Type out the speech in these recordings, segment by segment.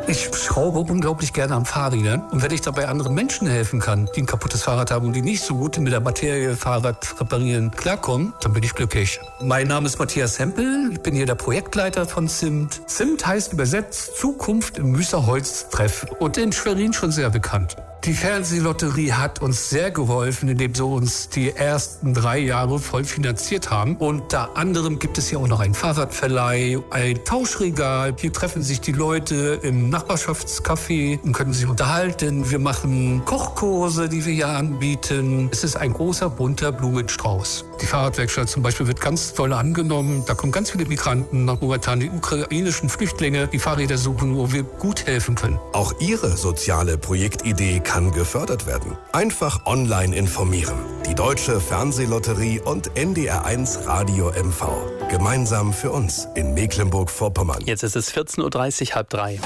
Ich schraube unglaublich gerne am Fahrrädern. Und wenn ich dabei anderen Menschen helfen kann, die ein kaputtes Fahrrad haben und die nicht so gut mit der Materie Fahrrad reparieren klarkommen, dann bin ich glücklich. Mein Name ist Matthias Hempel. Ich bin hier der Projektleiter von ZIMT. ZIMT heißt übersetzt Zukunft im Müßerholz-Treff und in Schwerin schon sehr bekannt. Die Fernsehlotterie hat uns sehr geholfen, indem sie uns die ersten 3 Jahre voll finanziert haben. Unter anderem gibt es hier auch noch einen Fahrradverleih, ein Tauschregal. Hier treffen sich die Leute im Nachbarschaftscafé und können sich unterhalten. Wir machen Kochkurse, die wir hier anbieten. Es ist ein großer, bunter Blumenstrauß. Die Fahrradwerkstatt zum Beispiel wird ganz toll angenommen. Da kommen ganz viele Migranten, momentan die ukrainischen Flüchtlinge, die Fahrräder suchen, wo wir gut helfen können. Auch Ihre soziale Projektidee kann gefördert werden. Einfach online informieren. Die Deutsche Fernsehlotterie und NDR1 Radio MV. Gemeinsam für uns in Mecklenburg-Vorpommern. Jetzt ist es 14:30 Uhr, 2:30.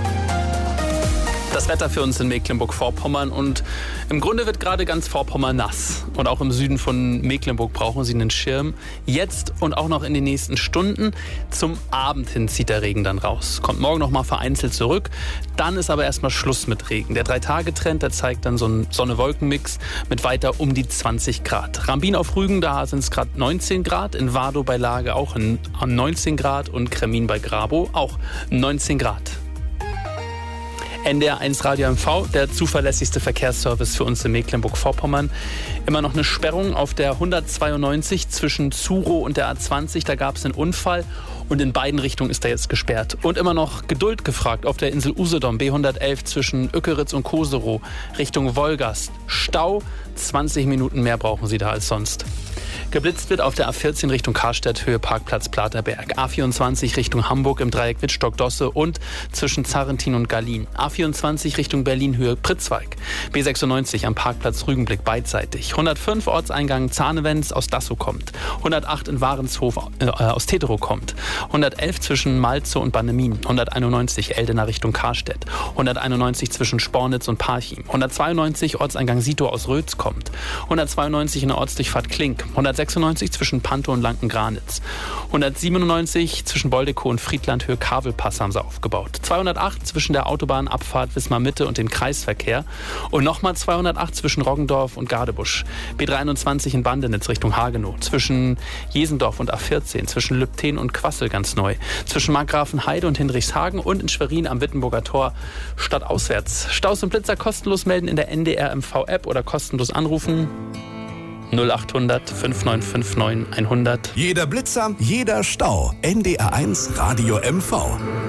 Das Wetter für uns in Mecklenburg-Vorpommern und im Grunde wird gerade ganz Vorpommern nass. Und auch im Süden von Mecklenburg brauchen Sie einen Schirm. Jetzt und auch noch in den nächsten Stunden. Zum Abend hin zieht der Regen dann raus. Kommt morgen noch mal vereinzelt zurück. Dann ist aber erstmal Schluss mit Regen. Der 3-Tage-Trend, der zeigt dann so einen Sonne-Wolken-Mix mit weiter um die 20 Grad. Rambin auf Rügen, da sind es gerade 19 Grad. In Wardow bei Lage auch 19 Grad und Kremin bei Grabow auch 19 Grad. NDR1 Radio MV, der zuverlässigste Verkehrsservice für uns in Mecklenburg-Vorpommern. Immer noch eine Sperrung auf der 192 zwischen Zurow und der A20. Da gab es einen Unfall und in beiden Richtungen ist er jetzt gesperrt. Und immer noch Geduld gefragt auf der Insel Usedom, B111 zwischen Ökeritz und Koserow Richtung Wolgast. Stau, 20 Minuten mehr brauchen Sie da als sonst. Geblitzt wird auf der A14 Richtung Karstadt, Höhe Parkplatz Platerberg. A24 Richtung Hamburg im Dreieck Wittstock-Dosse und zwischen Zarrentin und Gallien. A24 Richtung Berlin, Höhe Pritzwalk. B96 am Parkplatz Rügenblick beidseitig. 105 Ortseingang Zahnewens aus Dassow kommt. 108 in Warenshof aus Teterow kommt. 111 zwischen Malzow und Bannemin. 191 Eldena Richtung Karstedt. 191 zwischen Spornitz und Parchim. 192 Ortseingang Sitow aus Rötz kommt. 192 in der Ortsdurchfahrt Klink. 196 zwischen Pantow und Lanken-Granitz. 197 zwischen Boldekow und Friedland Höhe Kavelpass haben sie aufgebaut. 208 zwischen der Autobahnabfahrt Wismar-Mitte und dem Kreisverkehr. Und nochmal 208 zwischen Roggendorf und Gardebusch. B23 in Bandenitz Richtung Hagenow. Zwischen Jesendorf und A14. Zwischen Lübten und Quassel ganz neu. Zwischen Markgrafenheide und Hinrichshagen und in Schwerin am Wittenburger Tor stadtauswärts. Staus und Blitzer kostenlos melden in der NDR MV-App oder kostenlos anrufen. 0800 5959 100. Jeder Blitzer, jeder Stau. NDR1 Radio MV.